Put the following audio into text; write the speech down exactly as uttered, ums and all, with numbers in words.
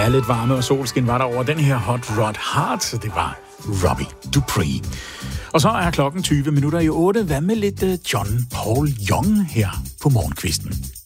Ja, lidt varme og solskin var der over den her Hot Rod Heart, så det var Robbie Dupree. Og så er klokken tyve minutter i otte. Hvad med lidt John Paul Young her på morgenkvisten?